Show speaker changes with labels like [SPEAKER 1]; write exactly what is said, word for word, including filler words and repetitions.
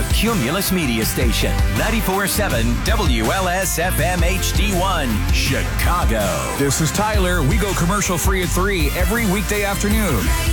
[SPEAKER 1] Cumulus Media Station, ninety-four point seven W L S F M H D one, Chicago.
[SPEAKER 2] This is Tyler. We go commercial free at three every weekday afternoon.